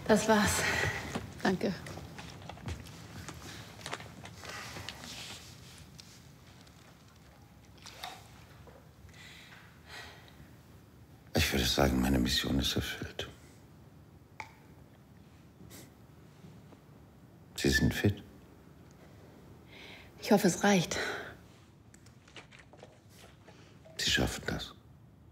Das war's. Danke. Ich würde sagen, meine Mission ist erfüllt. Sie sind fit. Ich hoffe, es reicht. Sie schaffen das.